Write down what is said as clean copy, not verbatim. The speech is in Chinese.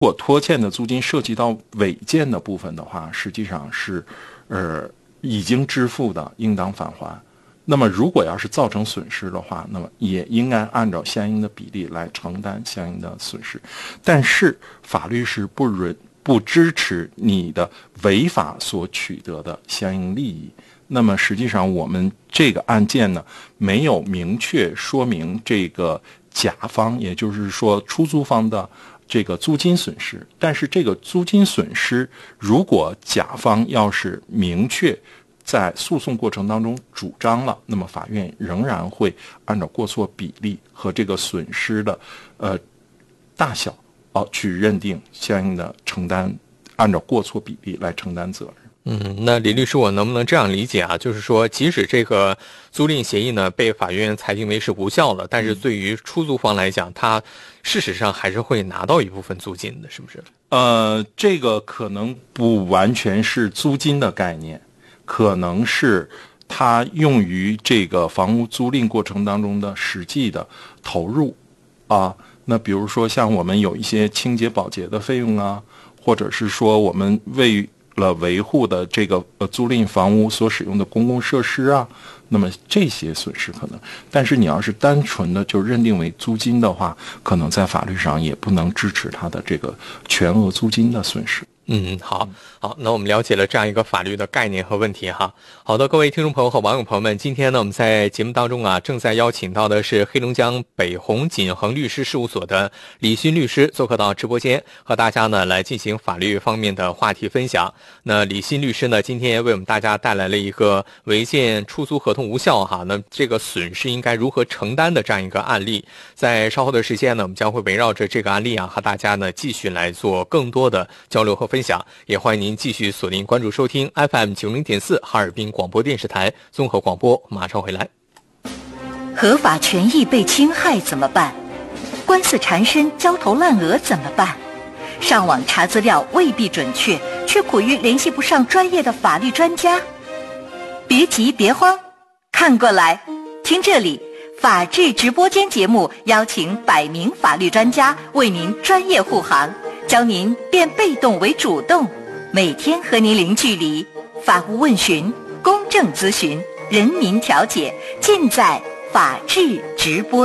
如果拖欠的租金涉及到违建的部分的话，实际上是已经支付的应当返还。那么如果要是造成损失的话，那么也应该按照相应的比例来承担相应的损失。但是法律是不支持你的违法所取得的相应利益。那么实际上我们这个案件呢，没有明确说明这个甲方，也就是说出租方的这个租金损失。但是这个租金损失，如果甲方要是明确在诉讼过程当中主张了，那么法院仍然会按照过错比例和这个损失的大小去认定相应的承担，按照过错比例来承担责任。 那李律师，我能不能这样理解啊？就是说，即使这个租赁协议呢被法院裁定为是无效了，但是对于出租方来讲，他事实上还是会拿到一部分租金的，是不是？ 这个可能不完全是租金的概念，可能是他用于这个房屋租赁过程当中的实际的投入啊。那比如说像我们有一些清洁保洁的费用啊，或者是说我们为了维护的这个租赁房屋所使用的公共设施啊，那么这些损失可能，但是你要是单纯的就认定为租金的话，可能在法律上也不能支持它的这个全额租金的损失。 好，那我们了解了这样一个法律的概念和问题哈。好的，各位听众朋友和网友朋友们，今天呢我们在节目当中正在邀请到的是黑龙江北红锦恒律师事务所的李勋律师做客到直播间，和大家呢来进行法律方面的话题分享。那李勋律师呢今天为我们大家带来了一个违建出租合同无效那这个损失应该如何承担的这样一个案例。在稍后的时间呢，我们将会围绕着这个案例和大家呢继续来做更多的交流和分享。也欢迎您继续锁定关注收听 FM90.4 哈尔滨广播电视台综合广播，马上回来。 合法权益被侵害怎么办？官司缠身焦头烂额怎么办？上网查资料未必准确，却苦于联系不上专业的法律专家。别急别慌，看过来，听这里，法治直播间节目邀请100名法律专家为您专业护航，教您变被动为主动，每天和您零距离，法务问询、公正咨询、人民调解，尽在法治直播。